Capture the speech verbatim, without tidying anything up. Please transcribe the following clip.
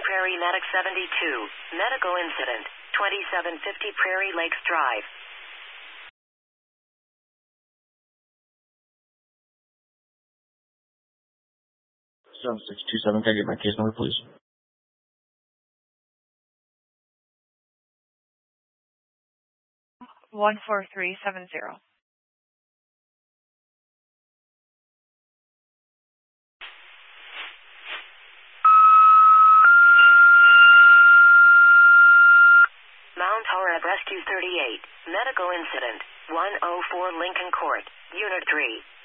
Prairie Medic seventy-two, medical incident, twenty-seven fifty Prairie Lakes Drive. seven six two seven, can I get my case number, please? one four three seven zero. Mount Horeb Rescue thirty-eight, medical incident, one oh four Lincoln Court, Unit three.